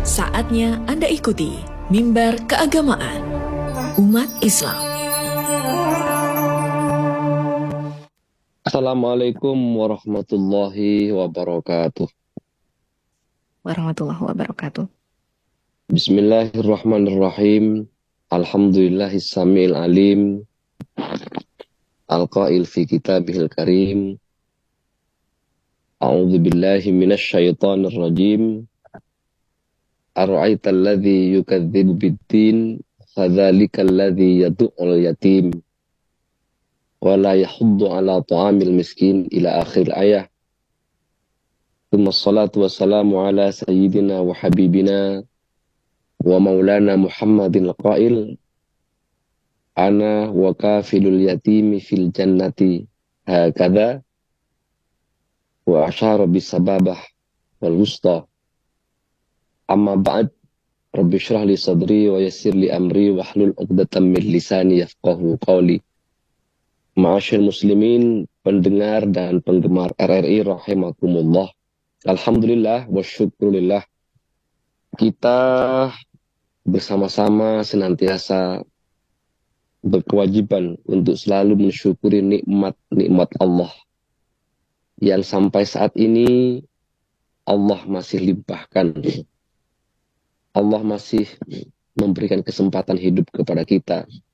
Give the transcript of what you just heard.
Saatnya Anda ikuti Mimbar Keagamaan Umat Islam. Assalamualaikum warahmatullahi wabarakatuh. Warahmatullahi wabarakatuh. Bismillahirrahmanirrahim. Alhamdulillahis samiil alim. Al-qail fi kitabihil karim. A'udzu billahi minasy syaithanir rajim. Ara'aital ladzi yukadzibu bid-din, fadzalikal ladzi yad'ul yatim wa la yahuddu 'ala ta'amil miskin ila akhir ayah. Tsumma shalatu wassalamu ala sayyidina wa habibina wa maulana Muhammadin qail ana wa kafilul yatimi fil jannati hakadha wa asyara bisababah wal wusta. Amma ba'd, rabbi syrah li sadri wa yassir li amri wa hlul 'uqdatam min lisani yafqahu qawli. Ma'asyil muslimin, pendengar dan penggemar RRI rahimakumullah. Alhamdulillah wa syukurillah, kita bersama-sama senantiasa berkewajiban untuk selalu mensyukuri nikmat-nikmat Allah yang sampai saat ini Allah masih limpahkan. Allah masih memberikan kesempatan hidup kepada kita.